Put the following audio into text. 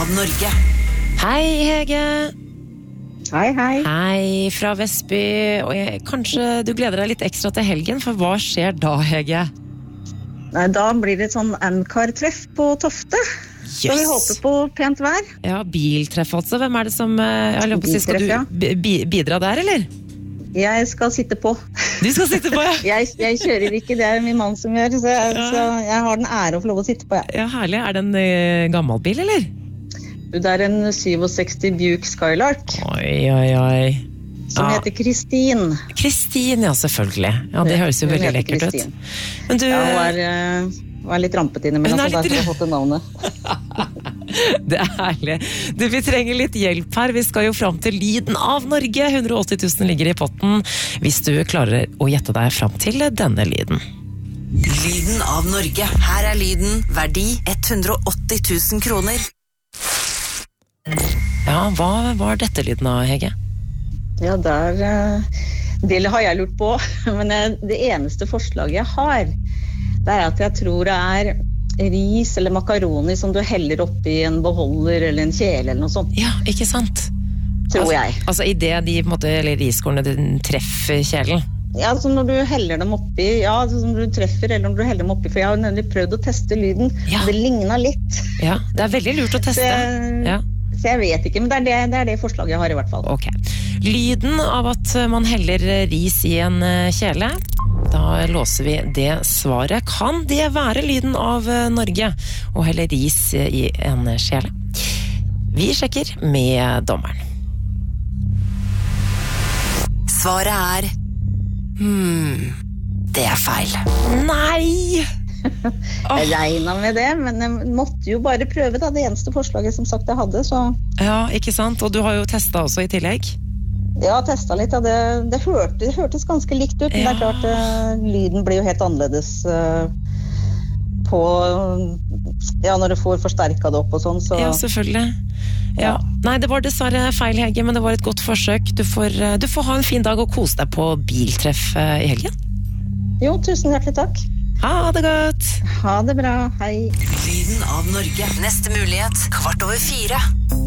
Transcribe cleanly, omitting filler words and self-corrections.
av Norge. Hei, Hege. Hei, hei. Hei fra Vestby. Og kanskje du gleder deg litt ekstra til helgen, for hva skjer da, Hege? Nei, da blir det et sånn Amcar-treff på Tofte. Så vi håper på pent vær. Ja, biltreff altså. Hvem er det som skal du bidra der, eller? Jeg skal sitte på. Du skal sitte på, ja. Jeg kjører ikke, det er min mann som gjør, så jeg har den ære å få lov å sitte på, ja. Ja, herlig. Er det en gammel bil, eller? Det er en 67 Buick Skylark. Oi. Som heter Kristin. Kristin, ja, selvfølgelig. Ja, det høres jo veldig lekkert ut. Men du... Ja, hun var litt rampet inne, men derfor har jeg fått det navnet. Det er herlig. Vi trenger litt hjelp her. Vi skal jo fram til lyden av Norge. 180 000 ligger i potten. Hvis du klarer å gjette deg fram til denne lyden. Lyden av Norge. Her er lyden. Verdi 180 000 kroner. Ja, hva var dette lyden av, Hege? Ja, det har jeg lurt på. Men det eneste forslaget jeg har, det er at jeg tror det er ris eller makaroni som du heller oppi en beholder eller en kjele eller noe sånt. Ja, ikke sant? Tror jeg. Altså i det de på en måte, eller riskornene treffer kjelen? Ja, så når du heller dem oppi, ja, som du treffer, eller når du heller dem oppi, for jeg har nemlig prøvd å teste lyden, det ligner litt. Ja, det er veldig lurt å teste. Så jeg vet ikke, men det er det forslaget jeg har i hvert fall. Ok. Lyden av at man heller ris i en kjele, da låser vi det svaret. Kan det være lyden av Norge å helle ris i en kjele? Vi sjekker med dommeren. Svaret er det er feil. Nei! Jeg regnet med det, men jeg måtte jo bare prøve da, det eneste forslaget som sagt jeg hadde, så... Ja, ikke sant? Og du har jo testet også i tillegg? Ja, testet litt, ja. Det hørtes ganske likt ut, men det er klart, lyden blir jo helt annerledes på, ja, når du får forsterket det opp og sånn, så... Ja, selvfølgelig. Ja. Nei, det var dessverre feil, Hege, men det var et godt forsøk. Du får ha en fin dag og kose deg på biltreff i helgen. Jo, tusen hjertelig takk. Ha det godt. Ha det bra, hei. Lyden av Norge. Neste mulighet, 3:15.